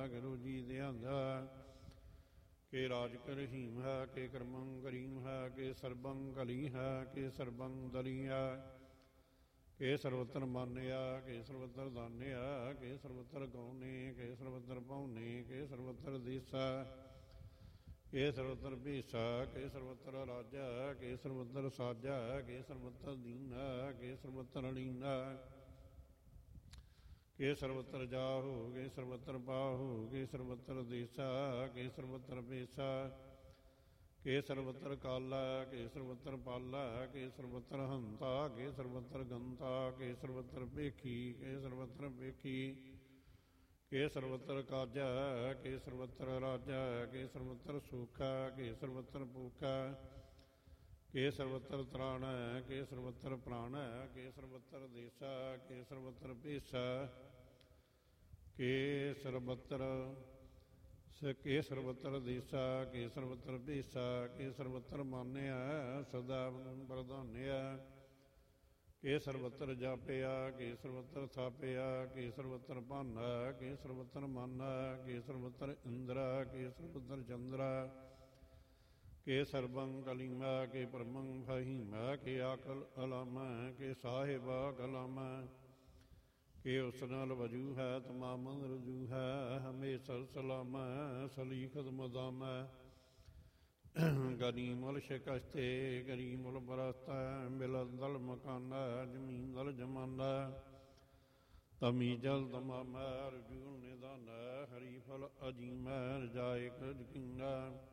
ਗੁਰੂ ਜੀ ਦਿਆਂਦਾ। ਕੇ ਰਾਜ ਕਰ ਰਹੀਮ ਹੈ, ਕੇ ਕਰਮੰ ਕਰੀਮ ਹੈ, ਕੇ ਸਰਬੰ ਕਲੀ ਹੈ, ਕੇ ਸਰਬੰ ਦਲੀ ਹੈ। ਕੇ ਸਰਵਤਰ ਮਾਨਿਆ, ਕੇ ਸਰਵਤਰ ਦਾਨਿਆ, ਕੇ ਸਰਵਤਰ ਗਉਨੇ, ਕੇ ਸਰਵਤਰ ਪਾਉਨੇ, ਕੇ ਸਰਵਤਰ ਦੇਸਾ, ਕੇ ਸਰਵਤਰ ਭੇਸਾ, ਕੇ ਸਰਵਤਰ ਰਾਜਾ, ਕੇ ਸਰਵਤਰ ਸਾਜਾ, ਕੇ ਸਰਵਤਰ ਦੀਨਾ, ਕੇ ਸਰਵਤਰ ਲੀਨਾ। ਕੇ ਸਰਵਤਰ ਜਾਹੋ, ਕੇ ਸਰਵਤਰ ਪਾਹੋ, ਕੇ ਸਰਵਤਰ ਦੇਸਾ, ਕੇ ਸਰਵਤਰ ਭੇਸਾ, ਕੇ ਸਰਵਤਰ ਕਾਲਾ, ਕੇ ਸਰਵਤਰ ਪਾਲਾ, ਕੇ ਸਰਵਤਰ ਹੰਤਾ, ਕੇ ਸਰਵਤਰ ਗੰਤਾ, ਕੇ ਸਰਵਤਰ ਭੇਖੀ, ਕੇ ਸਰਵਤਰ ਭੇਖੀ। ਕੇ ਸਰਵਤਰ ਕਾਜਾ, ਕੇ ਸਰਵਤਰ ਰਾਜਾ, ਕੇ ਸਰਵਤਰ ਸੂਖਾ, ਕੇ ਸਰਵਤਰ ਭੂਖਾ। ਕੇ ਸਰਵਤਰ ਤ੍ਰਾਣ, ਕੇ ਸਰਵਤਰ ਪ੍ਰਾਣ, ਕੇ ਸਰਵਤਰ ਦੇਸਾ, ਕੇ ਸਰਵਤਰ ਭੇਸਾ, ਕੇ ਸਰਵਤਰ ਕੇ ਸਰਵਤਰ ਦੇਸਾ, ਕੇ ਸਰਵਤਰ ਭੇਸਾ, ਕੇ ਸਰਵਤਰ ਮਾਨਿਆ, ਸਦਾ ਪ੍ਰਧਾਨਿਆ। ਕੇ ਸਰਵਤਰ ਜਾਪਿਆ, ਕੇ ਸਰਵਤਰ ਥਾਪਿਆ, ਕੇ ਸਰਵਤਰ ਭਾਨਾ, ਕੇ ਸਰਵਤਰ ਮਾਨਾ, ਕੇ ਸਰਵਤਰ ਇੰਦਰਾ, ਕੇ ਸਰਵਤਰ ਚੰਦਰਾ। ਕੇ ਸਰਬੰ ਕਲੀਮਾ, ਕੇ ਪਰਮੰ ਫਹੀਮਾ, ਕੇ ਆਕਲ ਅਲਾਮਾ, ਕੇ ਸਾਹਿਬਾ ਕਲਾਮਾ। ਕੇ ਉਸ ਨਾਲ ਵਜੂ ਹੈ, ਤਮਾਮਨ ਰਜੂ ਹੈ, ਹਮੇਸ਼ਾ ਸਲਾਮਾ, ਸਲੀਖਤ ਮਦਾਮਾ। ਗਨੀਮਲ ਸ਼ਿਕਸਤੇ, ਗਰੀਮਲ ਬਰਸਤਾ, ਮਿਲਦਲ ਮਕਾਨਾ, ਜ਼ਮੀਨਦਲ ਜਮਾਨਾ। ਤਮੀਜਲ ਤਮਾਮਾ, ਰਜੂਲ ਨਿਦਾਨਾ, ਹਰੀਫਲ ਅਜੀਮਾ, ਰਜਾਇਕ ਯਕੀਨਾ।